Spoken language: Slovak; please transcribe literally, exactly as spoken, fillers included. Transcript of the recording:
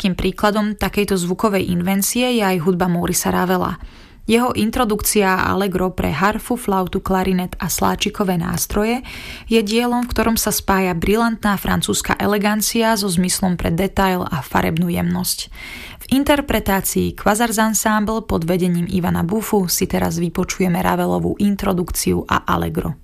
typickým príkladom takejto zvukovej invencie je aj hudba Maurica Ravela. Jeho introdukcia a allegro pre harfu, flautu, klarinet a sláčikové nástroje je dielom, v ktorom sa spája brilantná francúzska elegancia so zmyslom pre detail a farebnú jemnosť. V interpretácii Quasars Ensemble pod vedením Ivana Buffu si teraz vypočujeme Ravelovú introdukciu a allegro.